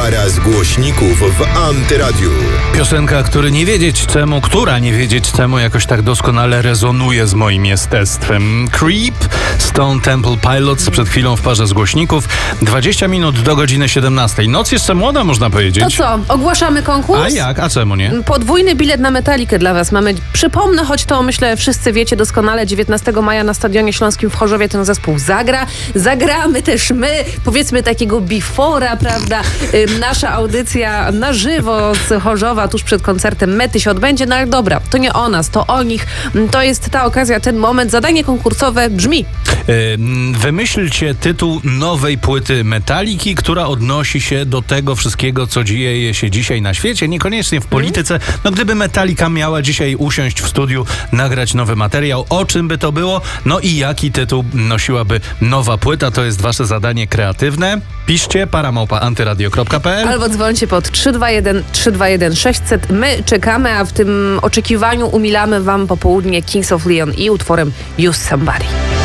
Para z głośników w Antyradiu. Piosenka, która nie wiedzieć czemu jakoś tak doskonale rezonuje z moim jestestwem. Creep, Stone Temple Pilots przed chwilą w parze z głośników. 20 minut do godziny 17. Noc jeszcze młoda, można powiedzieć. To co, ogłaszamy konkurs? A jak? A czemu nie? Podwójny bilet na Metalikę dla was mamy. Przypomnę, choć to myślę wszyscy wiecie doskonale, 19 maja na Stadionie Śląskim w Chorzowie ten zespół zagra. Zagramy też my, powiedzmy takiego before'a, prawda? Nasza audycja na żywo z Chorzowa tuż przed koncertem Mety się odbędzie, no ale dobra, to nie o nas, to o nich. To jest ta okazja, ten moment. Zadanie konkursowe brzmi: wymyślcie tytuł nowej płyty Metaliki, która odnosi się do tego wszystkiego, co dzieje się dzisiaj na świecie, niekoniecznie w polityce. No gdyby Metallica miała dzisiaj usiąść w studiu, nagrać nowy materiał, o czym by to było? No i jaki tytuł nosiłaby nowa płyta? To jest wasze zadanie kreatywne. Piszcie para@antyradio.pl albo dzwońcie pod 321 600. My czekamy, a w tym oczekiwaniu umilamy wam popołudnie Kings of Leon i utworem Use Somebody.